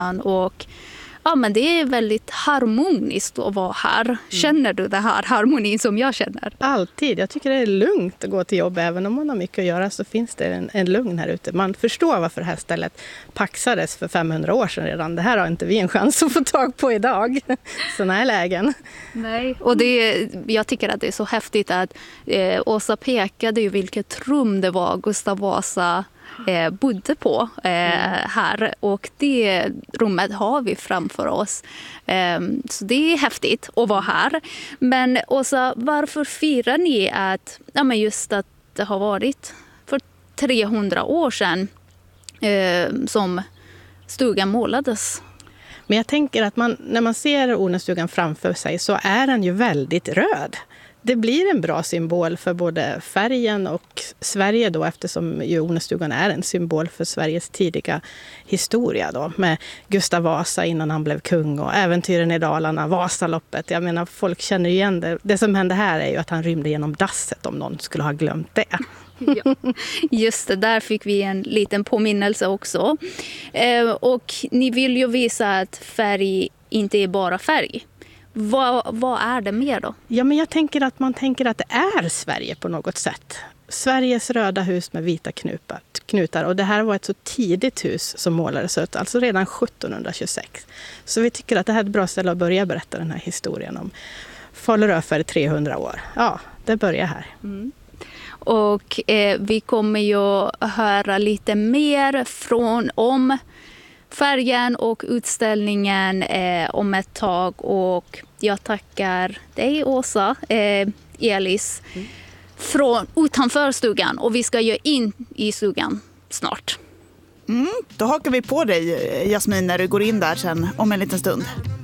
Och ja, men det är väldigt harmoniskt att vara här. Känner du den här harmonin som jag känner? Alltid. Jag tycker det är lugnt att gå till jobb. Även om man har mycket att göra så finns det en lugn här ute. Man förstår varför det här stället paxades för 500 år sedan redan. Det här har inte vi en chans att få tag på idag. Sådana här lägen. Nej, och jag tycker att det är så häftigt att Åsa pekade ju vilket rum det var Gustav Vasa bodde på här, och det rummet har vi framför oss. Så det är häftigt att vara här. Men Åsa, varför firar ni att just att det har varit för 300 år sedan som stugan målades? Men jag tänker att när man ser Ornöstugan framför sig så är den ju väldigt röd. Det blir en bra symbol för både färgen och Sverige då, eftersom ju Ornöstugan är en symbol för Sveriges tidiga historia då, med Gustav Vasa innan han blev kung och äventyren i Dalarna, Vasaloppet. Jag menar, folk känner igen det. Det som hände här är ju att han rymde genom dasset, om någon skulle ha glömt det. Ja, just det, där fick vi en liten påminnelse också. Och ni vill ju visa att färg inte är bara färg. Vad är det mer då? Ja, men jag tänker att man tänker att det är Sverige på något sätt. Sveriges röda hus med vita knutar. Och det här var ett så tidigt hus som målades ut, alltså redan 1726. Så vi tycker att det här är ett bra ställe att börja berätta den här historien om Falurö för 300 år. Ja, det börjar här. Mm. Och vi kommer ju höra lite mer om färgen och utställningen om ett tag. Och jag tackar dig, Åsa, Elis, från utanför stugan. Och vi ska ju in i stugan snart. Då hakar vi på dig, Jasmin, när du går in där sen om en liten stund.